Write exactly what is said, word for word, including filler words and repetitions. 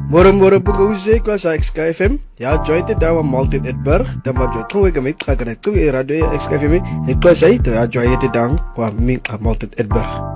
Moro moro buguze kwa sa X K F M. Ya joite dawa Maltin Edberg. Dama jo tuwe gamit kagana tuwe radio X K F M. Ikwa say to ya joite dang kwa mi Maltin Edberg.